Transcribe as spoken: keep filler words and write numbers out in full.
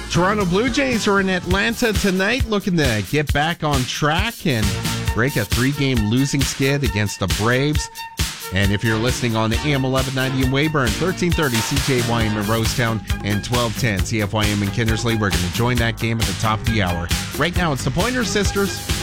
Toronto Blue Jays are in Atlanta tonight, looking to get back on track and break a three-game losing skid against the Braves. And if you're listening on the A M eleven ninety in Weyburn, thirteen thirty C J Y M in Rosetown, and twelve ten C F Y M in Kindersley, we're going to join that game at the top of the hour. Right now, it's the Pointer Sisters.